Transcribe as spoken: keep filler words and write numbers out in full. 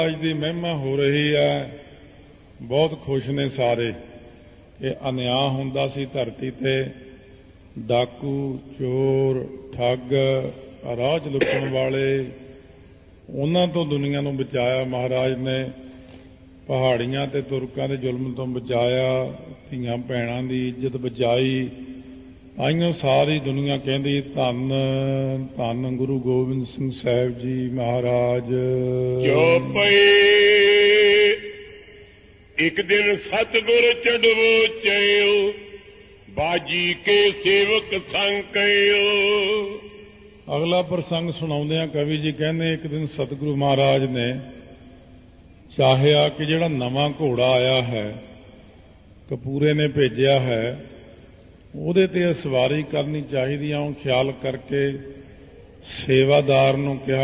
ਅੱਜ ਦੀ ਮਹਿਮਾ ਹੋ ਰਹੀ ਹੈ। ਬਹੁਤ ਖੁਸ਼ ਨੇ ਸਾਰੇ ਕਿ ਅਨਿਆਂ ਹੁੰਦਾ ਸੀ ਧਰਤੀ ਤੇ, ਡਾਕੂ, ਚੋਰ, ਠੱਗ, ਰਾਜ ਲੁੱਟਣ ਵਾਲੇ, ਉਹਨਾਂ ਤੋਂ ਦੁਨੀਆ ਨੂੰ ਬਚਾਇਆ ਮਹਾਰਾਜ ਨੇ। ਪਹਾੜੀਆਂ ਤੇ ਤੁਰਕਾਂ ਦੇ ਜ਼ੁਲਮ ਤੋਂ ਬਚਾਇਆ, ਧੀਆਂ ਭੈਣਾਂ ਦੀ ਇੱਜ਼ਤ ਬਚਾਈ। ਤਾਈਓ ਸਾਰੀ ਦੁਨੀਆ ਕਹਿੰਦੀ ਧੰਨ ਧੰਨ ਗੁਰੂ ਗੋਬਿੰਦ ਸਿੰਘ ਸਾਹਿਬ ਜੀ ਮਹਾਰਾਜ। ਜੋ ਪਈ ਇੱਕ ਦਿਨ ਸਤਿਗੁਰ ਚੜਵੋ ਚਿਓ, ਬਾਜੀ ਕੇ ਸੇਵਕ ਸੰਗ ਕਇਓ। ਅਗਲਾ ਪ੍ਰਸੰਗ ਸੁਣਾਉਂਦੇ ਆ ਕਵੀ ਜੀ ਕਹਿੰਦੇ ਇੱਕ ਦਿਨ ਸਤਿਗੁਰੂ ਮਹਾਰਾਜ ਨੇ ਚਾਹਿਆ ਕਿ ਜਿਹੜਾ ਨਵਾਂ ਘੋੜਾ ਆਇਆ ਹੈ, ਕਪੂਰੇ ਨੇ ਭੇਜਿਆ ਹੈ, ਉਹਦੇ ਤੇ ਸਵਾਰੀ ਕਰਨੀ ਚਾਹੀਦੀ ਆ। ਉਹ ਖਿਆਲ ਕਰਕੇ ਸੇਵਾਦਾਰ ਨੂੰ ਕਿਹਾ